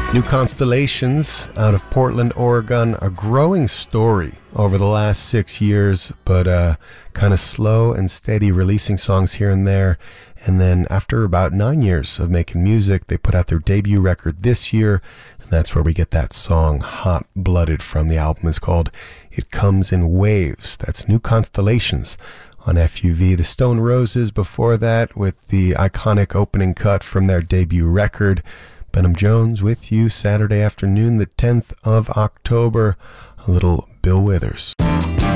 New Constellations out of Portland, Oregon. A growing story over the last 6 years, but kind of slow and steady, releasing songs here and there. And then after about 9 years of making music, they put out their debut record this year, and that's where we get that song Hot Blooded from. The album is called It Comes in Waves. That's New Constellations on FUV. The Stone Roses before that with the iconic opening cut from their debut record. Benham Jones with you Saturday afternoon, the 10th of October. A little Bill Withers.